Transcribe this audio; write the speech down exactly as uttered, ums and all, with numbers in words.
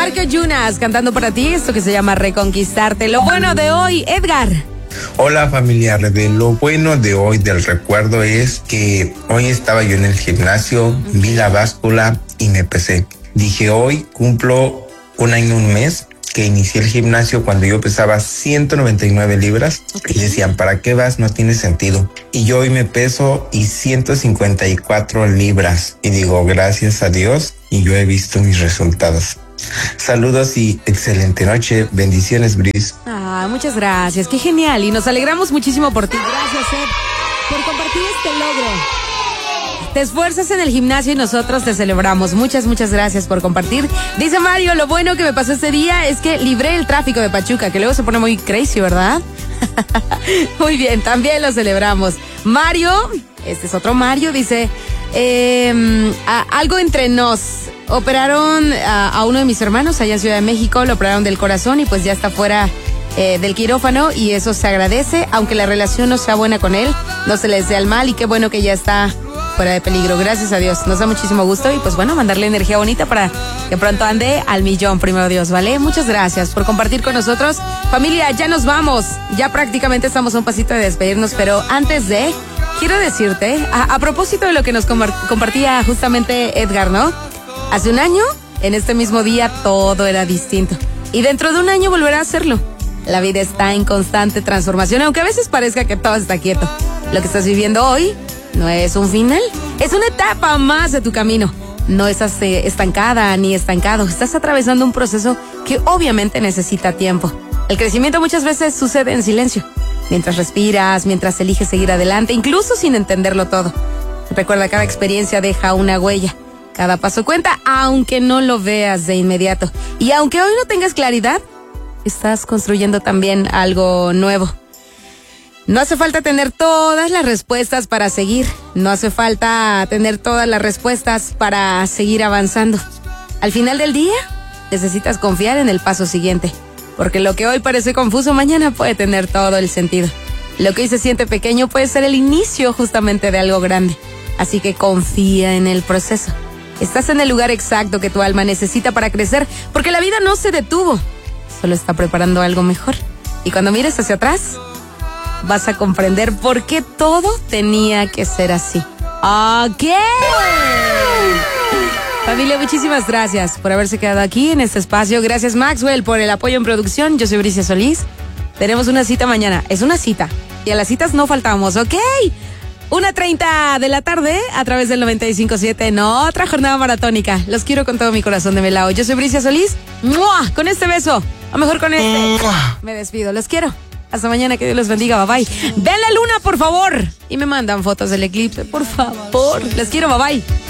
Marco Yunas cantando para ti esto que se llama Reconquistarte. Lo bueno de hoy, Edgar. Hola familia Rebel, lo bueno de hoy del recuerdo es que hoy estaba yo en el gimnasio, vi la báscula y me pesé. Dije, hoy cumplo un año, un mes que inicié el gimnasio cuando yo pesaba ciento noventa y nueve libras. Okay. Y decían, ¿para qué vas? No tiene sentido. Y yo hoy me peso y ciento cincuenta y cuatro libras. Y digo, gracias a Dios, y yo he visto mis resultados. Saludos y excelente noche. Bendiciones, Brice. Ah, muchas gracias. Qué genial. Y nos alegramos muchísimo por ti. Gracias, Ed, por compartir este logro. Te esfuerzas en el gimnasio y nosotros te celebramos. Muchas, muchas gracias por compartir. Dice Mario, lo bueno que me pasó este día es que libré el tráfico de Pachuca, que luego se pone muy crazy, ¿verdad? Muy bien, también lo celebramos. Mario, este es otro Mario, dice, eh, a, algo entre nos. Operaron a, a uno de mis hermanos allá en Ciudad de México, lo operaron del corazón y pues ya está fuera eh, del quirófano y eso se agradece, aunque la relación no sea buena con él, no se le desea el mal y qué bueno que ya está fuera de peligro, gracias a Dios, nos da muchísimo gusto y pues bueno, mandarle energía bonita para que pronto ande al millón, primero Dios, ¿vale? Muchas gracias por compartir con nosotros. Familia, ya nos vamos, ya prácticamente estamos a un pasito de despedirnos, pero antes de, quiero decirte, a, a propósito de lo que nos compartía justamente Edgar, ¿no? Hace un año, en este mismo día, todo era distinto. Y dentro de un año volverá a hacerlo. La vida está en constante transformación, aunque a veces parezca que todo está quieto. Lo que estás viviendo hoy no es un final, es una etapa más de tu camino. No estás eh, estancada ni estancado, estás atravesando un proceso que obviamente necesita tiempo. El crecimiento muchas veces sucede en silencio, mientras respiras, mientras eliges seguir adelante, incluso sin entenderlo todo. Recuerda, cada experiencia deja una huella. Cada paso cuenta, aunque no lo veas de inmediato. Y aunque hoy no tengas claridad, estás construyendo también algo nuevo. No hace falta tener todas las respuestas para seguir. No hace falta tener todas las respuestas para seguir avanzando. Al final del día, necesitas confiar en el paso siguiente. Porque lo que hoy parece confuso, mañana puede tener todo el sentido. Lo que hoy se siente pequeño puede ser el inicio justamente de algo grande. Así que confía en el proceso. Estás en el lugar exacto que tu alma necesita para crecer, porque la vida no se detuvo, solo está preparando algo mejor. Y cuando mires hacia atrás, vas a comprender por qué todo tenía que ser así. ¡Ok! Familia, muchísimas gracias por haberse quedado aquí en este espacio. Gracias, Maxwell, por el apoyo en producción. Yo soy Bricia Solís. Tenemos una cita mañana. Es una cita. Y a las citas no faltamos, ¿ok? una treinta de la tarde a través del noventa y cinco punto siete en otra jornada maratónica. Los quiero con todo mi corazón de mi lado. Yo soy Bricia Solís. ¡Mua! Con este beso, o mejor con este, me despido. Los quiero. Hasta mañana, que Dios los bendiga. Bye bye. Ven la luna, por favor. Y me mandan fotos del eclipse, por favor. Les quiero. Bye bye.